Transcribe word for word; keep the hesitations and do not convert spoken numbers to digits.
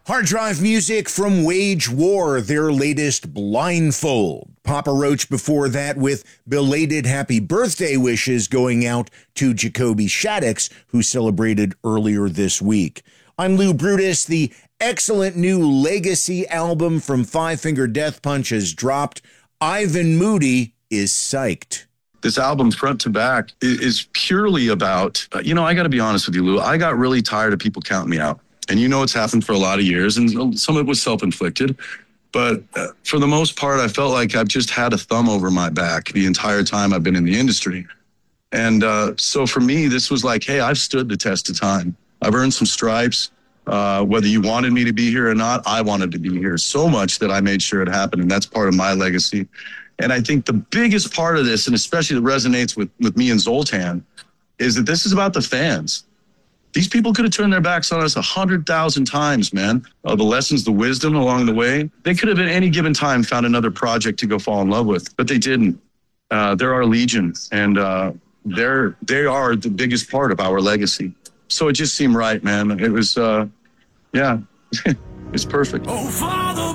Hard Drive music from Wage War, their latest Blindfold. Papa Roach before that with belated happy birthday wishes going out to Jacoby Shaddix, who celebrated earlier this week. I'm Lou Brutus. The excellent new Legacy album from Five Finger Death Punch has dropped. Ivan Moody is psyched. This album, front to back, is purely about, you know, I got to be honest with you, Lou. I got really tired of people counting me out. And you know it's happened for a lot of years, and some of it was self-inflicted. But uh, for the most part, I felt like I've just had a thumb over my back the entire time I've been in the industry. And uh, so for me, this was like, hey, I've stood the test of time. I've earned some stripes. Uh, whether you wanted me to be here or not, I wanted to be here so much that I made sure it happened. And that's part of my legacy. And I think the biggest part of this, and especially that resonates with, with me and Zoltan, is that this is about the fans. These people could have turned their backs on us a hundred thousand times, man. Uh, the lessons, the wisdom along the way. They could have at any given time found another project to go fall in love with, but they didn't. Uh, they're our legion, and uh, they're they are the biggest part of our legacy. So it just seemed right, man. It was, uh, yeah, it's perfect. Oh, Father,